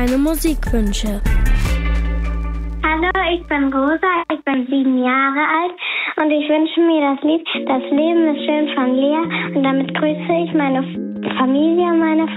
deine Musikwünsche. Hallo, ich bin Rosa, ich bin 7 Jahre alt und ich wünsche mir das Lied Das Leben ist schön von Lea und damit grüße ich meine Familie und meine